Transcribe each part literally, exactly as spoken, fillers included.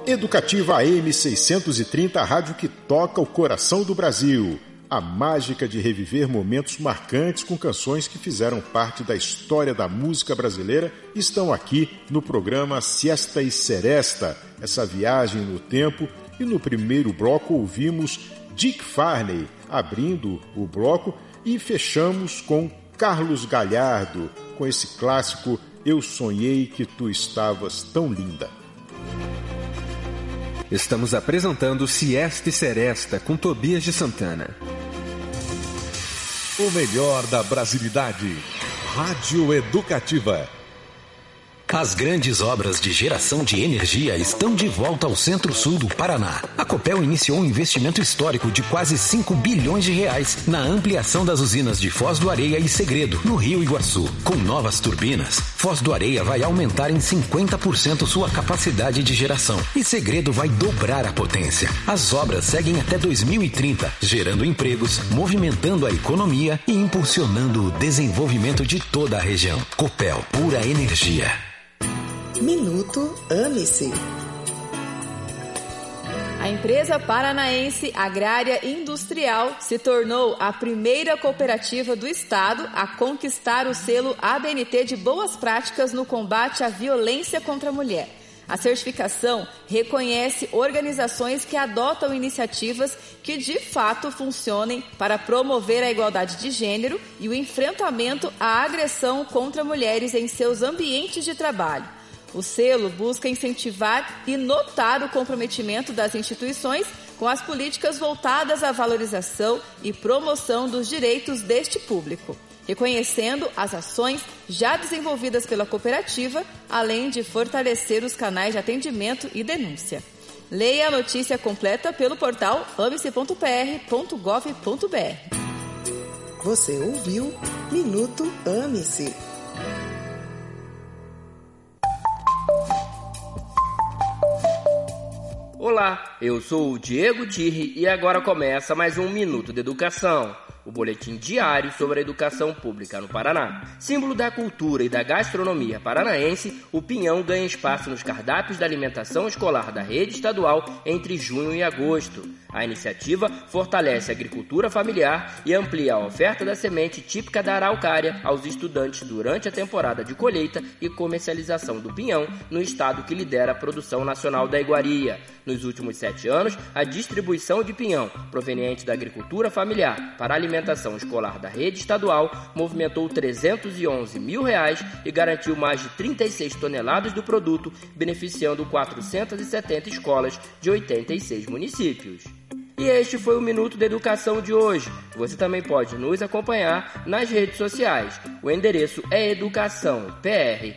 Educativa A M seiscentos e trinta, a rádio que toca o coração do Brasil. A mágica de reviver momentos marcantes com canções que fizeram parte da história da música brasileira estão aqui no programa Siesta e Seresta, essa viagem no tempo. E no primeiro bloco ouvimos Dick Farney abrindo o bloco e fechamos com Carlos Galhardo, com esse clássico Eu Sonhei Que Tu Estavas Tão Linda. Estamos apresentando Siesta e Seresta com Tobias de Santana. O melhor da brasilidade. Rádio Educativa. As grandes obras de geração de energia estão de volta ao centro-sul do Paraná. A Copel iniciou um investimento histórico de quase cinco bilhões de reais na ampliação das usinas de Foz do Areia e Segredo, no Rio Iguaçu. Com novas turbinas, Foz do Areia vai aumentar em cinquenta por cento sua capacidade de geração e Segredo vai dobrar a potência. As obras seguem até dois mil e trinta, gerando empregos, movimentando a economia e impulsionando o desenvolvimento de toda a região. Copel, pura energia. Minuto Ame-se. A empresa paranaense Agrária Industrial se tornou a primeira cooperativa do estado a conquistar o selo A B N T de boas práticas no combate à violência contra a mulher. A certificação reconhece organizações que adotam iniciativas que de fato funcionem para promover a igualdade de gênero e o enfrentamento à agressão contra mulheres em seus ambientes de trabalho. O selo busca incentivar e notar o comprometimento das instituições com as políticas voltadas à valorização e promoção dos direitos deste público, reconhecendo as ações já desenvolvidas pela cooperativa, além de fortalecer os canais de atendimento e denúncia. Leia a notícia completa pelo portal ame-se ponto p r ponto gov ponto b r. Você ouviu Minuto Ame-se. Olá, eu sou o Diego Tirri e agora começa mais um Minuto de Educação, o boletim diário sobre a educação pública no Paraná. Símbolo da cultura e da gastronomia paranaense, o pinhão ganha espaço nos cardápios da alimentação escolar da rede estadual entre junho e agosto. A iniciativa fortalece a agricultura familiar e amplia a oferta da semente típica da araucária aos estudantes durante a temporada de colheita e comercialização do pinhão no estado que lidera a produção nacional da iguaria. Nos últimos sete anos, a distribuição de pinhão proveniente da agricultura familiar para a alimentação escolar da rede estadual movimentou trezentos e onze mil reais e garantiu mais de trinta e seis toneladas do produto, beneficiando quatrocentas e setenta escolas de oitenta e seis municípios. E este foi o Minuto da Educação de hoje. Você também pode nos acompanhar nas redes sociais. O endereço é Educação P R.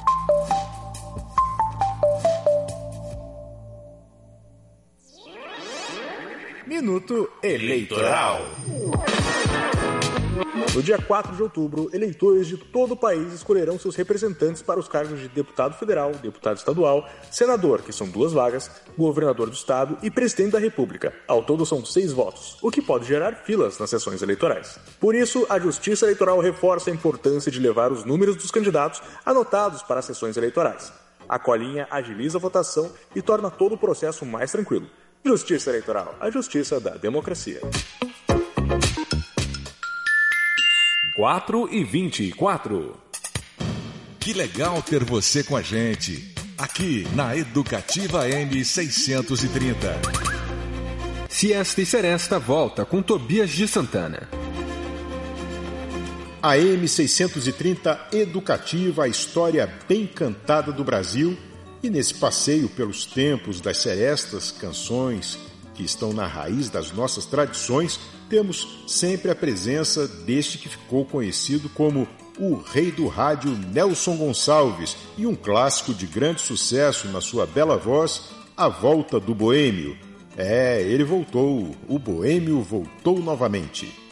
Minuto Eleitoral. No dia quatro de outubro, eleitores de todo o país escolherão seus representantes para os cargos de deputado federal, deputado estadual, senador, que são duas vagas, governador do estado e presidente da república. Ao todo são seis votos, o que pode gerar filas nas sessões eleitorais. Por isso, a Justiça Eleitoral reforça a importância de levar os números dos candidatos anotados para as sessões eleitorais. A colinha agiliza a votação e torna todo o processo mais tranquilo. Justiça Eleitoral, a justiça da democracia. quatro e vinte e quatro. Que legal ter você com a gente, aqui na Educativa M seiscentos e trinta. Siesta e Seresta volta com Tobias de Santana. A M seiscentos e trinta Educativa, a história bem cantada do Brasil. E nesse passeio pelos tempos das serestas, canções que estão na raiz das nossas tradições, temos sempre a presença deste que ficou conhecido como o rei do rádio Nelson Gonçalves e um clássico de grande sucesso na sua bela voz, A Volta do Boêmio. É, ele voltou, o Boêmio voltou novamente.